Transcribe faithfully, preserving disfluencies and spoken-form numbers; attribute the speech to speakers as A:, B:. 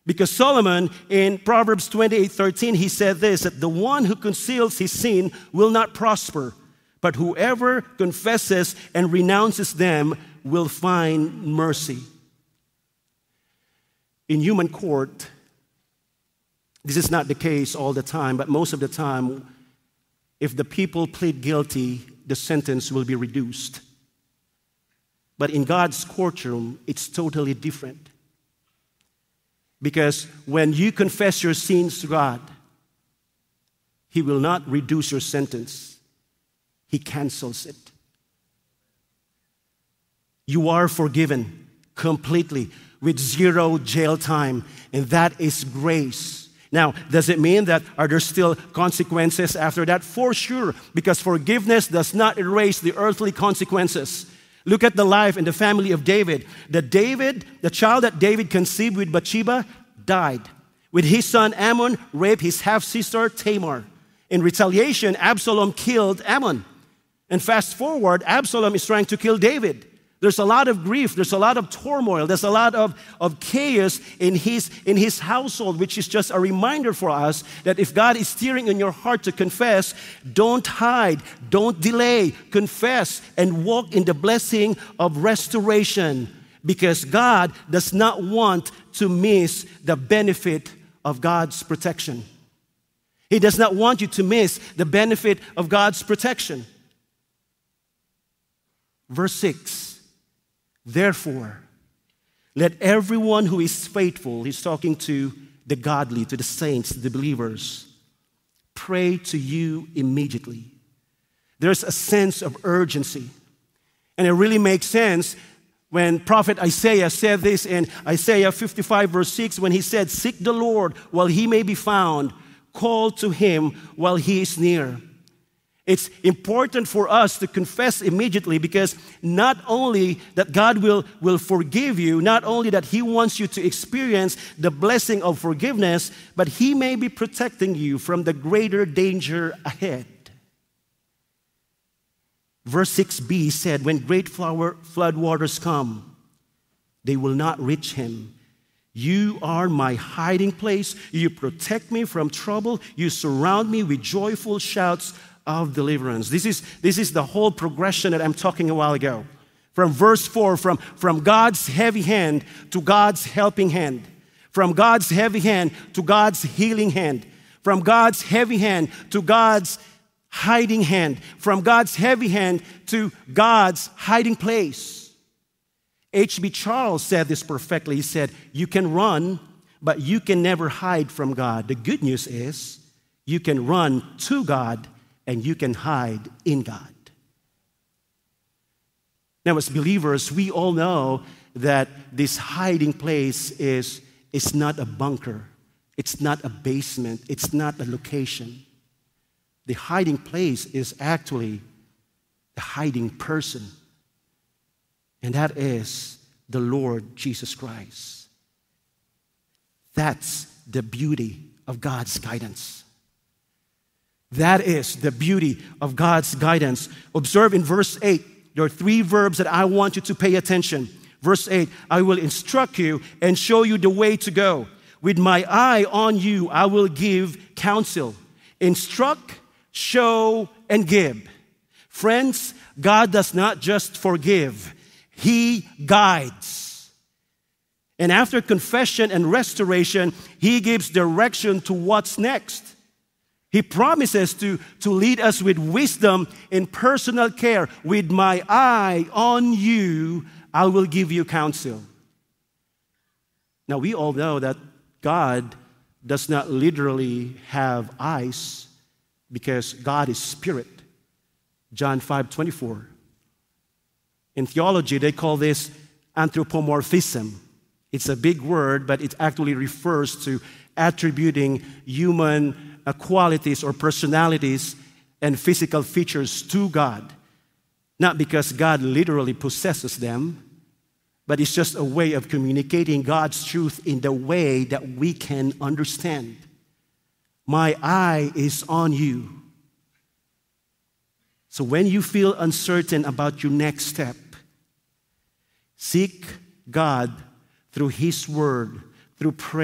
A: Because Solomon, in Proverbs twenty-eight thirteen, he said this, that the one who conceals his sin will not prosper, but whoever confesses and renounces them will find mercy. In human court, this is not the case all the time, but most of the time, if the people plead guilty, the sentence will be reduced. But in God's courtroom, it's totally different. Because when you confess your sins to God, He will not reduce your sentence. He cancels it. You are forgiven completely with zero jail time, and that is grace. Now, does it mean that are there still consequences after that? For sure, because forgiveness does not erase the earthly consequences. Look at the life and the family of David. The David, the child that David conceived with Bathsheba, died. With his son Ammon, raped his half-sister Tamar. In retaliation, Absalom killed Ammon. And fast forward, Absalom is trying to kill David. There's a lot of grief, there's a lot of turmoil, there's a lot of, of chaos in his, in his household, which is just a reminder for us that if God is stirring in your heart to confess, don't hide, don't delay, confess and walk in the blessing of restoration, because God does not want to miss the benefit of God's protection. He does not want you to miss the benefit of God's protection. Verse six. Therefore, let everyone who is faithful, he's talking to the godly, to the saints, the believers, pray to you immediately. There's a sense of urgency. And it really makes sense when Prophet Isaiah said this in Isaiah fifty-five verse six, when he said, seek the Lord while he may be found, call to him while he is near. It's important for us to confess immediately, because not only that God will, will forgive you, not only that He wants you to experience the blessing of forgiveness, but He may be protecting you from the greater danger ahead. Verse six b said, when great flower, flood waters come, they will not reach him. You are my hiding place. You protect me from trouble. You surround me with joyful shouts of deliverance. This is, this is the whole progression that I'm talking a while ago. From verse four, from, from God's heavy hand to God's helping hand. From God's heavy hand to God's healing hand. From God's heavy hand to God's hiding hand. From God's heavy hand to God's hiding place. H B Charles said this perfectly. He said, you can run, but you can never hide from God. The good news is, you can run to God and you can hide in God. Now, as believers, we all know that this hiding place is, is not a bunker. It's not a basement. It's not a location. The hiding place is actually the hiding person. And that is the Lord Jesus Christ. That's the beauty of God's guidance. That is the beauty of God's guidance. Observe in verse eight, there are three verbs that I want you to pay attention. Verse eight, I will instruct you and show you the way to go. With my eye on you, I will give counsel. Instruct, show, and give. Friends, God does not just forgive. He guides. And after confession and restoration, He gives direction to what's next. He promises to, to lead us with wisdom in personal care. With my eye on you, I will give you counsel. Now, we all know that God does not literally have eyes, because God is spirit. John five twenty-four. In theology, they call this anthropomorphism. It's a big word, but it actually refers to attributing human uh, qualities or personalities and physical features to God. Not because God literally possesses them, but it's just a way of communicating God's truth in the way that we can understand. My eye is on you. So when you feel uncertain about your next step, seek God through His Word, through prayer.